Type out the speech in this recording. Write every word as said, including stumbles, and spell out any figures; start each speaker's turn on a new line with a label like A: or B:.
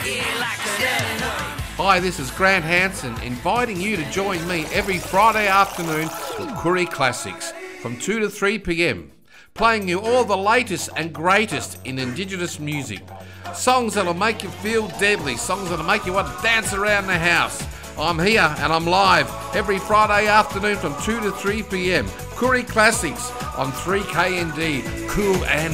A: Hi, this is Grant Hanson inviting you to join me every Friday afternoon for Koori Classics from two to three p m, playing you all the latest and greatest in Indigenous music. Songs that'll make you feel deadly, songs that'll make you want to dance around the house. I'm here and I'm live every Friday afternoon from two to three p m. Koori Classics on three K N D, Cool and